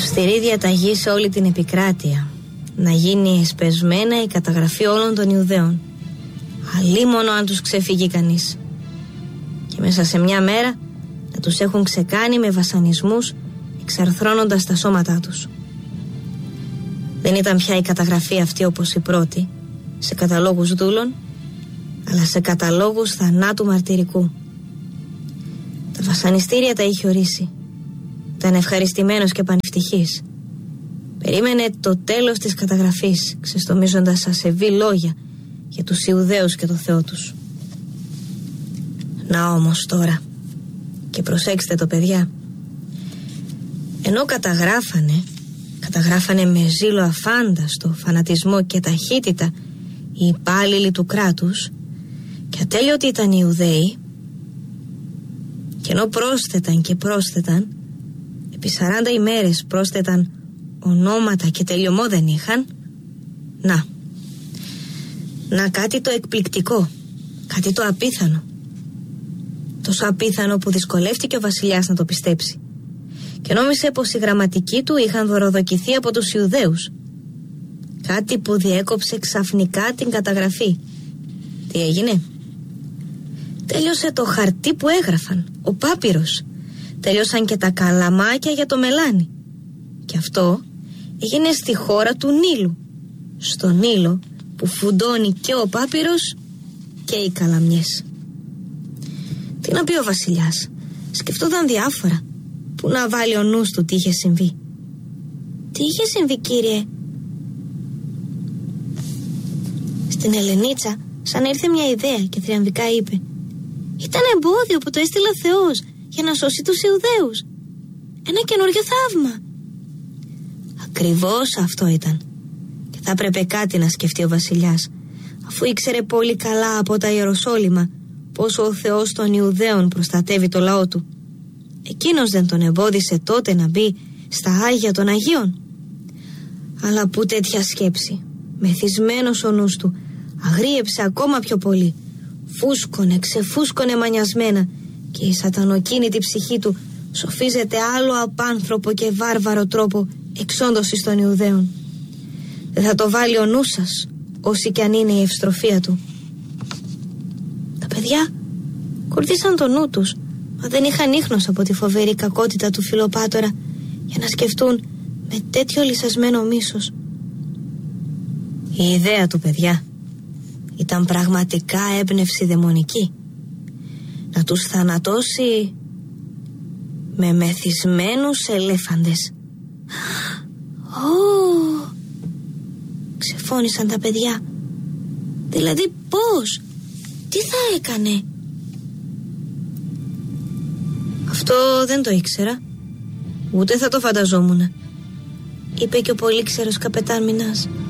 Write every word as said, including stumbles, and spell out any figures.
Αυστηρή διαταγή σε όλη την επικράτεια, να γίνει εσπεσμένα η καταγραφή όλων των Ιουδαίων, αλίμονο αν τους ξεφύγει κανείς, και μέσα σε μια μέρα να τους έχουν ξεκάνει με βασανισμούς, εξαρθρώνοντας τα σώματά τους. Δεν ήταν πια η καταγραφή αυτή όπως η πρώτη, σε καταλόγους δούλων, αλλά σε καταλόγους θανάτου μαρτυρικού. Τα βασανιστήρια τα είχε ορίσει. Ήταν ευχαριστημένος και πανευτυχής. Περίμενε το τέλος της καταγραφής, ξεστομίζοντας ασεβή λόγια για τους Ιουδαίους και το Θεό τους. Να όμως τώρα, και προσέξτε το παιδιά, ενώ καταγράφανε, καταγράφανε με ζήλο αφάνταστο, φανατισμό και ταχύτητα οι υπάλληλοι του κράτους, και ατέλειωτοι ήταν οι Ιουδαίοι, και ενώ πρόσθεταν και πρόσθεταν, επί σαράντα ημέρες πρόσθεταν ονόματα και τελειωμό δεν είχαν, να, να κάτι το εκπληκτικό, κάτι το απίθανο. Τόσο απίθανο που δυσκολεύτηκε ο βασιλιάς να το πιστέψει και νόμισε πως οι γραμματικοί του είχαν δωροδοκηθεί από τους Ιουδαίους. Κάτι που διέκοψε ξαφνικά την καταγραφή. Τι έγινε? Τέλειωσε το χαρτί που έγραφαν, ο πάπυρος. Τέλειωσαν και τα καλαμάκια για το μελάνι. Και αυτό έγινε στη χώρα του Νείλου, στο Νείλο που φουντώνει και ο πάπυρος και οι καλαμιές. Τι να πει ο βασιλιάς? Σκεφτόταν διάφορα. Πού να βάλει ο νους του τι είχε συμβεί. Τι είχε συμβεί, κύριε? Στην Ελενίτσα σαν ήρθε μια ιδέα και θριαμβικά είπε: ήταν εμπόδιο που το έστειλε ο Θεός για να σώσει τους Ιουδαίους. Ένα καινούριο θαύμα. Ακριβώς αυτό ήταν. Και θα έπρεπε κάτι να σκεφτεί ο βασιλιάς, αφού ήξερε πολύ καλά από τα Ιεροσόλυμα πόσο ο Θεός των Ιουδαίων προστατεύει το λαό του. Εκείνος δεν τον εμπόδισε τότε να μπει στα Άγια των Αγίων? Αλλά που τέτοια σκέψη, μεθυσμένος ο νους του, αγρίεψε ακόμα πιο πολύ. Φούσκωνε, ξεφούσκωνε μανιασμένα, και η σατανοκίνητη ψυχή του σοφίζεται άλλο απάνθρωπο και βάρβαρο τρόπο εξόντωσης των Ιουδαίων. Δεν θα το βάλει ο νους σας, όσοι κι αν είναι η ευστροφία του. Τα παιδιά κουρδίσαν το νου τους, μα δεν είχαν ίχνος από τη φοβερή κακότητα του Φιλοπάτορα για να σκεφτούν με τέτοιο λυσασμένο μίσος. Η ιδέα του, παιδιά, ήταν πραγματικά έμπνευση δαιμονική. Να τους θανατώσει με μεθυσμένους ελέφαντες. Ω! Ξεφώνησαν τα παιδιά. Δηλαδή πώς? Τι θα έκανε? Αυτό δεν το ήξερα, ούτε θα το φανταζόμουν, είπε και ο πολύξερος καπετάν Μινάς.